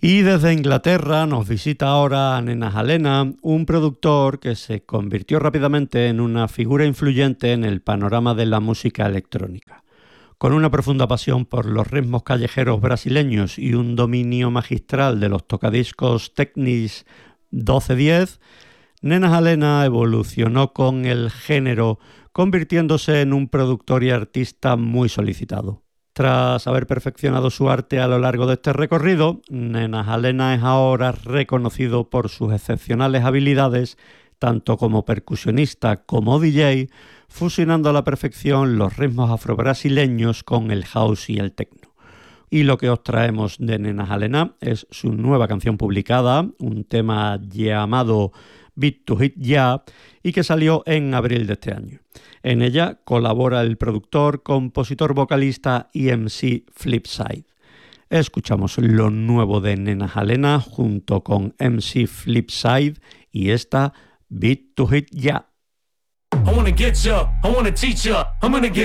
Y desde Inglaterra nos visita ahora Nena Helena, un productor que se convirtió rápidamente en una figura influyente en el panorama de la música electrónica. Con una profunda pasión por los ritmos callejeros brasileños y un dominio magistral de los tocadiscos Technics 1210, Nena Helena evolucionó con el género, convirtiéndose en un productor y artista muy solicitado. Tras haber perfeccionado su arte a lo largo de este recorrido, Nena Helena es ahora reconocido por sus excepcionales habilidades, tanto como percusionista como DJ, fusionando a la perfección los ritmos afrobrasileños con el house y el techno. Y lo que os traemos de Nena Helena es su nueva canción publicada, un tema llamado Beat to Hit Ya, y que salió en abril de este año. En ella colabora el productor, compositor, vocalista y MC Flipside. Escuchamos lo nuevo de Nena Helena junto con MC Flipside y esta Beat to Hit Ya. I wanna get ya, I wanna teach ya, I'm gonna get